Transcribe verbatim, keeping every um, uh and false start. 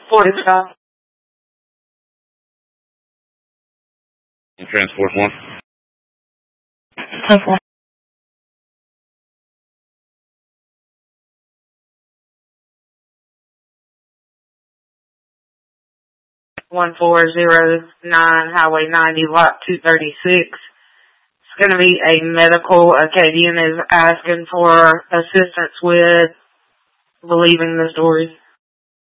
forty-five. Transport one. Okay. one four zero nine Highway ninety, lot two thirty-six. It's going to be a medical. Acadian is asking for assistance with believing the story.